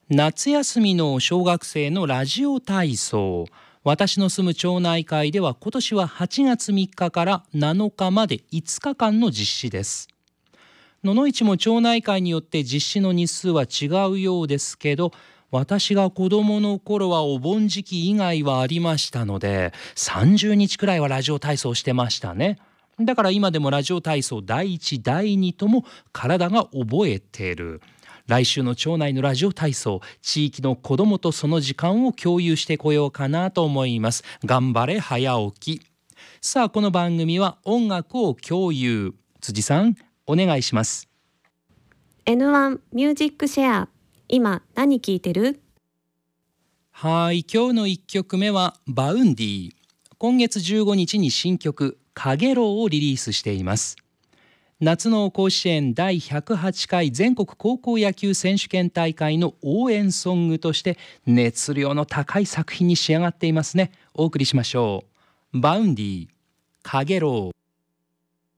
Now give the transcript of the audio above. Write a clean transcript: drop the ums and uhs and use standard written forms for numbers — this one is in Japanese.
夏休みの小学生のラジオ体操。私の住む町内会では今年は8月3日から7日まで5日間の実施です。野々市も町内会によって実施の日数は違うようですけど、私が子供の頃はお盆時期以外はありましたので、30日くらいはラジオ体操してましたね。だから今でもラジオ体操第1、第2とも体が覚えている。来週の町内のラジオ体操、地域の子どもとその時間を共有してこようかなと思います。頑張れ早起き。さあ、この番組は音楽を共有。辻さん、お願いします。 N1 ミュージックシェア。今何聴いてる？ はい、今日の1曲目はバウンディ。今月15日に新曲かげろうをリリースしています。夏の甲子園第108回全国高校野球選手権大会の応援ソングとして熱量の高い作品に仕上がっていますね。お送りしましょう。バウンディ、かげろう。